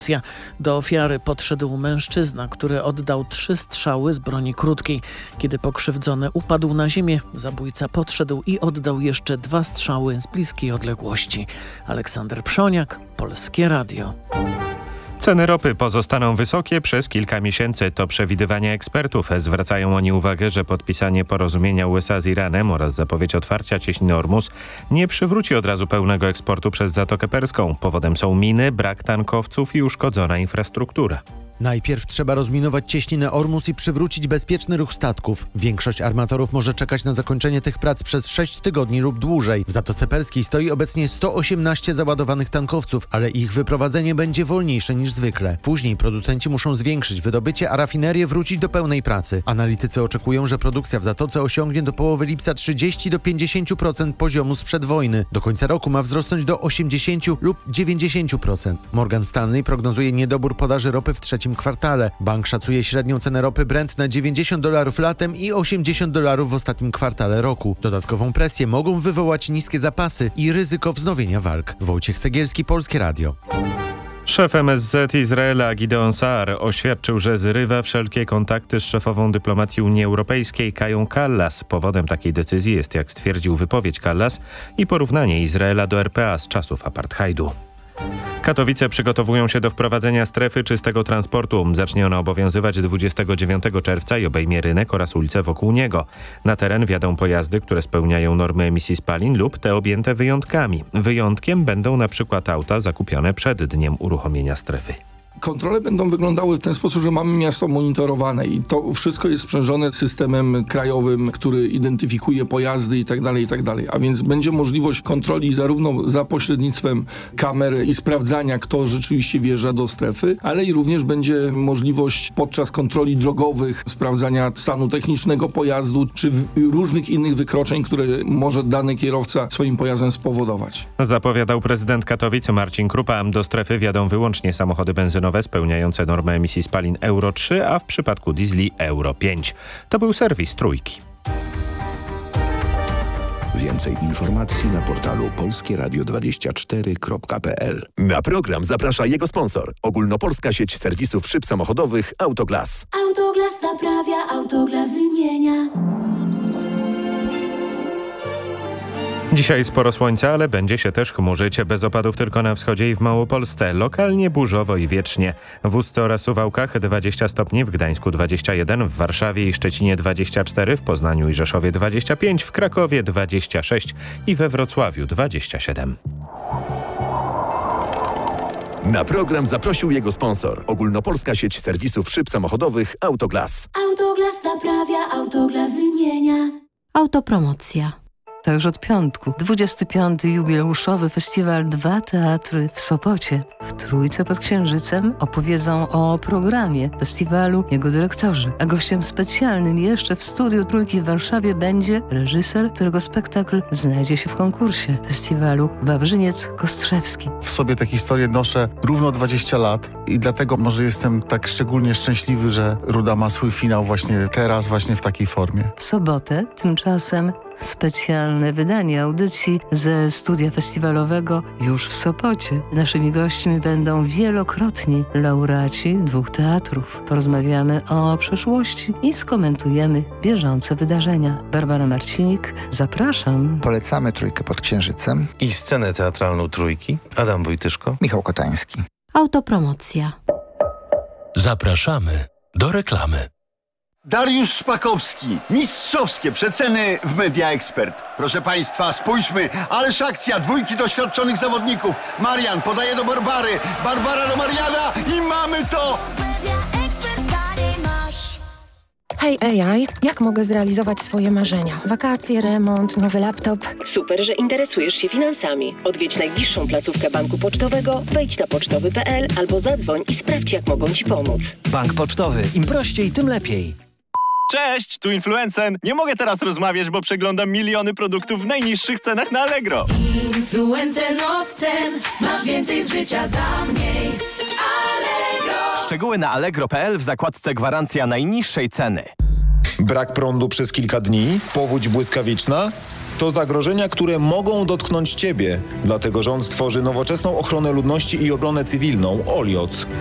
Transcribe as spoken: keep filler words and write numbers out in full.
Do ofiary podszedł mężczyzna, który oddał trzy strzały z broni krótkiej. Kiedy pokrzywdzony upadł na ziemię, zabójca podszedł i oddał jeszcze dwa strzały z bliskiej odległości. Aleksander Przoniak, Polskie Radio. Ceny ropy pozostaną wysokie przez kilka miesięcy. To przewidywania ekspertów. Zwracają oni uwagę, że podpisanie porozumienia U S A z Iranem oraz zapowiedź otwarcia cieśniny Ormus nie przywróci od razu pełnego eksportu przez Zatokę Perską. Powodem są miny, brak tankowców i uszkodzona infrastruktura. Najpierw trzeba rozminować cieśninę Ormus i przywrócić bezpieczny ruch statków. Większość armatorów może czekać na zakończenie tych prac przez sześć tygodni lub dłużej. W Zatoce Perskiej stoi obecnie sto osiemnaście załadowanych tankowców, ale ich wyprowadzenie będzie wolniejsze niż zwykle. Później producenci muszą zwiększyć wydobycie, a rafinerie wrócić do pełnej pracy. Analitycy oczekują, że produkcja w Zatoce osiągnie do połowy lipca trzydzieści do pięćdziesięciu procent poziomu sprzed wojny. Do końca roku ma wzrosnąć do osiemdziesięciu lub dziewięćdziesięciu procent. Morgan Stanley prognozuje niedobór podaży ropy w trzecim kwartale. Bank szacuje średnią cenę ropy Brent na dziewięćdziesiąt dolarów latem i osiemdziesiąt dolarów w ostatnim kwartale roku. Dodatkową presję mogą wywołać niskie zapasy i ryzyko wznowienia walk. Wojciech Cegielski, Polskie Radio. Szef M S Z Izraela Gideon Saar oświadczył, że zrywa wszelkie kontakty z szefową dyplomacji Unii Europejskiej Kają Kallas. Powodem takiej decyzji jest, jak stwierdził, wypowiedź Kallas i porównanie Izraela do R P A z czasów apartheidu. Katowice przygotowują się do wprowadzenia strefy czystego transportu. Zacznie ona obowiązywać dwudziestego dziewiątego czerwca i obejmie rynek oraz ulice wokół niego. Na teren wjadą pojazdy, które spełniają normy emisji spalin lub te objęte wyjątkami. Wyjątkiem będą na przykład auta zakupione przed dniem uruchomienia strefy. Kontrole będą wyglądały w ten sposób, że mamy miasto monitorowane i to wszystko jest sprzężone systemem krajowym, który identyfikuje pojazdy i tak dalej, i tak dalej. A więc będzie możliwość kontroli zarówno za pośrednictwem kamer i sprawdzania, kto rzeczywiście wjeżdża do strefy, ale i również będzie możliwość podczas kontroli drogowych sprawdzania stanu technicznego pojazdu czy różnych innych wykroczeń, które może dany kierowca swoim pojazdem spowodować. Zapowiadał prezydent Katowic Marcin Krupa. Do strefy wjadą wyłącznie samochody benzynowe spełniające normę emisji spalin Euro trzy, a w przypadku diesli Euro pięć. To był serwis Trójki. Więcej informacji na portalu polskie radio dwadzieścia cztery kropka p l. Na program zaprasza jego sponsor. Ogólnopolska sieć serwisów szyb samochodowych Autoglas. Autoglas naprawia, Autoglas wymienia. Dzisiaj sporo słońca, ale będzie się też chmurzyć. Bez opadów tylko na wschodzie i w Małopolsce. Lokalnie burzowo i wiecznie. W Ustce oraz Suwałkach dwadzieścia stopni, w Gdańsku dwadzieścia jeden, w Warszawie i Szczecinie dwadzieścia cztery, w Poznaniu i Rzeszowie dwadzieścia pięć, w Krakowie dwadzieścia sześć i we Wrocławiu dwadzieścia siedem. Na program zaprosił jego sponsor. Ogólnopolska sieć serwisów szyb samochodowych Autoglas. Autoglas naprawia, Autoglas wymienia. Autopromocja. To już od piątku. dwudziesty piąty jubileuszowy festiwal Dwa Teatry w Sopocie. W Trójce pod Księżycem opowiedzą o programie festiwalu jego dyrektorzy. A gościem specjalnym jeszcze w studiu Trójki w Warszawie będzie reżyser, którego spektakl znajdzie się w konkursie festiwalu Wawrzyniec Kostrzewski. W sobie tę historię noszę równo dwadzieścia lat i dlatego może jestem tak szczególnie szczęśliwy, że Ruda ma swój finał właśnie teraz, właśnie w takiej formie. W sobotę tymczasem specjalne wydanie audycji ze studia festiwalowego już w Sopocie. Naszymi gośćmi będą wielokrotni laureaci dwóch teatrów. Porozmawiamy o przeszłości i skomentujemy bieżące wydarzenia. Barbara Marcinik, zapraszam. Polecamy Trójkę pod Księżycem i scenę teatralną Trójki. Adam Wojtyszko, Michał Kotański. Autopromocja. Zapraszamy do reklamy. Dariusz Szpakowski. Mistrzowskie przeceny w Media Expert. Proszę Państwa, spójrzmy, ależ akcja dwójki doświadczonych zawodników. Marian podaje do Barbary, Barbara do Mariana i mamy to! Hej A I, jak mogę zrealizować swoje marzenia? Wakacje, remont, nowy laptop. Super, że interesujesz się finansami. Odwiedź najbliższą placówkę banku pocztowego, wejdź na pocztowy kropka p l albo zadzwoń i sprawdź, jak mogą Ci pomóc. Bank Pocztowy. Im prościej, tym lepiej. Cześć, tu Influencen. Nie mogę teraz rozmawiać, bo przeglądam miliony produktów w najniższych cenach na Allegro. Influencen od cen, masz więcej z życia za mniej. Allegro. Szczegóły na allegro kropka p l w zakładce gwarancja najniższej ceny. Brak prądu przez kilka dni? Powódź błyskawiczna? To zagrożenia, które mogą dotknąć Ciebie. Dlatego rząd stworzy nowoczesną ochronę ludności i obronę cywilną, O L I O C.